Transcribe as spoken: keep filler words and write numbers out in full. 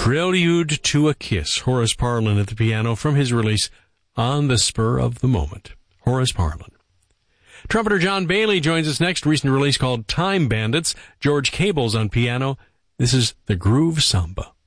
Prelude to a Kiss, Horace Parlan at the piano from his release On the Spur of the Moment. Horace Parlan. Trumpeter John Bailey joins us next, recent release called Time Bandits. George Cable's on piano. This is the Groove Samba.